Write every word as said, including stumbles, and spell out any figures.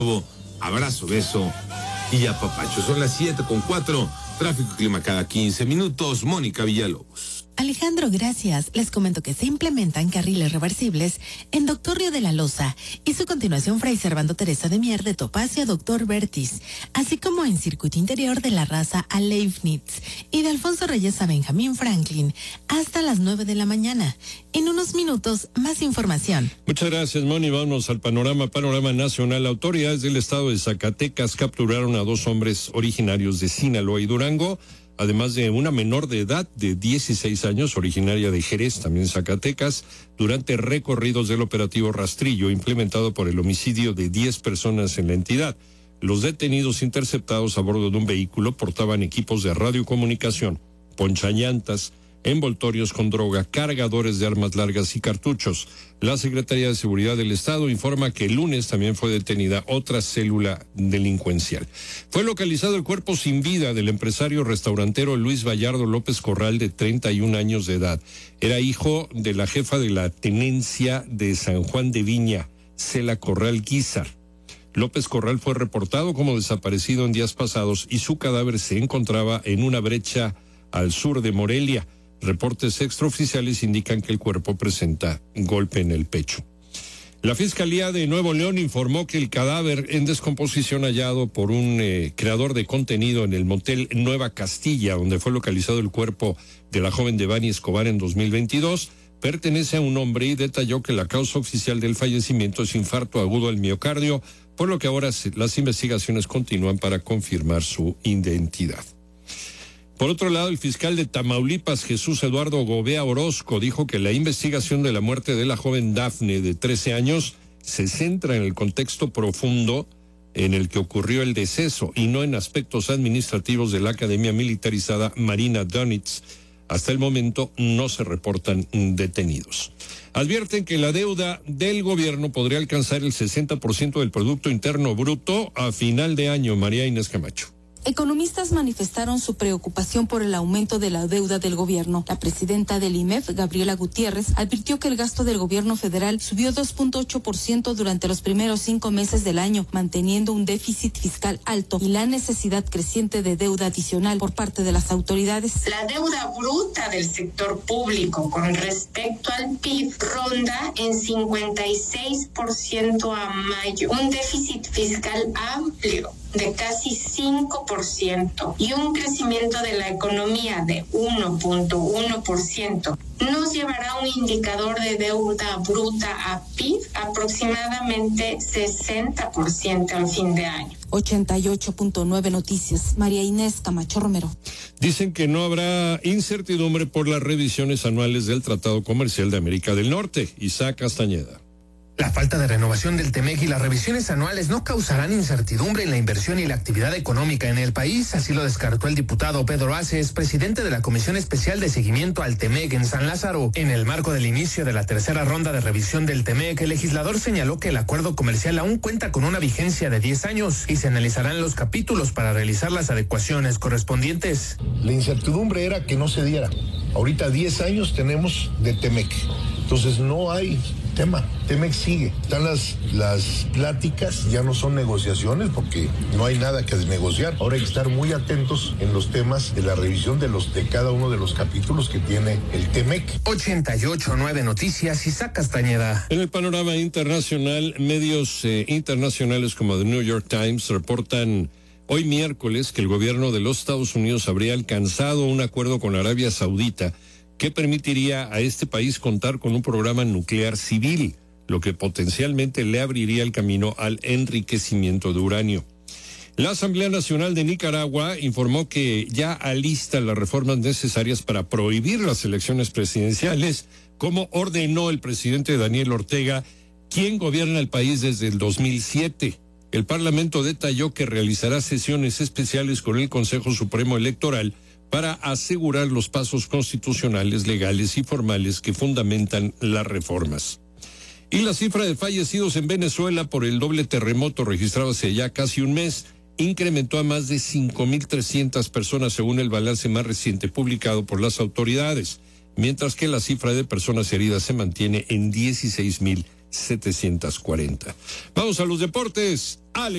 Abrazo, beso y apapacho. Son las siete con cuatro. Tráfico y clima cada quince minutos. Mónica Villalobos. Alejandro, gracias. Les comento que se implementan carriles reversibles en Doctor Río de la Loza y su continuación Fray Servando Teresa de Mier de Topacio a Doctor Bertis, así como en circuito interior de La Raza a Leibniz y de Alfonso Reyes a Benjamín Franklin hasta las nueve de la mañana. En unos minutos, más información. Muchas gracias, Moni. Vamos al panorama, panorama nacional. Autoridades del estado de Zacatecas capturaron a dos hombres originarios de Sinaloa y Durango, además de una menor de edad de dieciséis años, originaria de Jerez, también Zacatecas, durante recorridos del operativo Rastrillo, implementado por el homicidio de diez personas en la entidad. Los detenidos interceptados a bordo de un vehículo portaban equipos de radiocomunicación, ponchallantas, envoltorios con droga, cargadores de armas largas y cartuchos. La Secretaría de Seguridad del Estado informa que el lunes también fue detenida otra célula delincuencial. Fue localizado el cuerpo sin vida del empresario restaurantero Luis Vallardo López Corral, de treinta y un años de edad. Era hijo de la jefa de la tenencia de San Juan de Viña, Cela Corral Guízar. López Corral fue reportado como desaparecido en días pasados y su cadáver se encontraba en una brecha al sur de Morelia. Reportes extraoficiales indican que el cuerpo presenta golpe en el pecho. La Fiscalía de Nuevo León informó que el cadáver en descomposición hallado por un eh, creador de contenido en el motel Nueva Castilla, donde fue localizado el cuerpo de la joven Devani Escobar en dos mil veintidós, pertenece a un hombre, y detalló que la causa oficial del fallecimiento es infarto agudo al miocardio, por lo que ahora se, las investigaciones continúan para confirmar su identidad. Por otro lado, el fiscal de Tamaulipas, Jesús Eduardo Gobea Orozco, dijo que la investigación de la muerte de la joven Dafne, de trece años, se centra en el contexto profundo en el que ocurrió el deceso y no en aspectos administrativos de la Academia Militarizada Marina Donitz. Hasta el momento no se reportan detenidos. Advierten que la deuda del gobierno podría alcanzar el sesenta por ciento del Producto Interno Bruto a final de año. María Inés Camacho. Economistas manifestaron su preocupación por el aumento de la deuda del gobierno. La presidenta del I M E F, Gabriela Gutiérrez, advirtió que el gasto del gobierno federal subió dos punto ocho por ciento durante los primeros cinco meses del año, manteniendo un déficit fiscal alto y la necesidad creciente de deuda adicional por parte de las autoridades. La deuda bruta del sector público con respecto al P I B ronda en cincuenta y seis por ciento a mayo, un déficit fiscal amplio de casi cinco por ciento y un crecimiento de la economía de uno punto uno por ciento nos llevará a un indicador de deuda bruta a P I B aproximadamente sesenta por ciento al fin de año. ochenta y ocho punto nueve Noticias, María Inés Camacho Romero. Dicen que no habrá incertidumbre por las revisiones anuales del Tratado Comercial de América del Norte. Isaac Castañeda. La falta de renovación del TEMEC y las revisiones anuales no causarán incertidumbre en la inversión y la actividad económica en el país, así lo descartó el diputado Pedro Aces, presidente de la Comisión Especial de Seguimiento al TEMEC en San Lázaro. En el marco del inicio de la tercera ronda de revisión del TEMEC, el legislador señaló que el acuerdo comercial aún cuenta con una vigencia de diez años y se analizarán los capítulos para realizar las adecuaciones correspondientes. La incertidumbre era que no se diera. Ahorita diez años tenemos de TEMEC, entonces no hay tema. TEMEC sigue. Están las, las pláticas, ya no son negociaciones porque no hay nada que negociar. Ahora hay que estar muy atentos en los temas de la revisión de los de cada uno de los capítulos que tiene el TEMEC. ochenta y ocho punto nueve Noticias, Isaac Castañeda. En el panorama internacional, medios eh, internacionales como The New York Times reportan hoy miércoles que el gobierno de los Estados Unidos habría alcanzado un acuerdo con Arabia Saudita que permitiría a este país contar con un programa nuclear civil, lo que potencialmente le abriría el camino al enriquecimiento de uranio. La Asamblea Nacional de Nicaragua informó que ya alista las reformas necesarias para prohibir las elecciones presidenciales, como ordenó el presidente Daniel Ortega, quien gobierna el país desde el dos mil siete. El Parlamento detalló que realizará sesiones especiales con el Consejo Supremo Electoral para asegurar los pasos constitucionales, legales y formales que fundamentan las reformas. Y la cifra de fallecidos en Venezuela por el doble terremoto registrado hace ya casi un mes incrementó a más de cinco mil trescientas personas según el balance más reciente publicado por las autoridades, mientras que la cifra de personas heridas se mantiene en dieciséis mil setecientos cuarenta. Vamos a los deportes. Alex